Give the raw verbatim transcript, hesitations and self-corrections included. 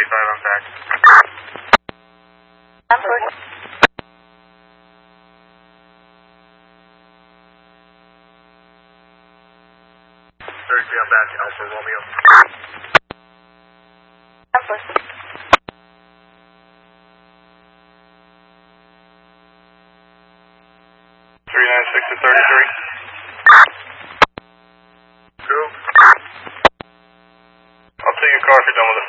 five on back. Number. thirty-three on back, Alpha Romeo. Number. three nine six to thirty-three. Cool. I'll take your car if you're done with it.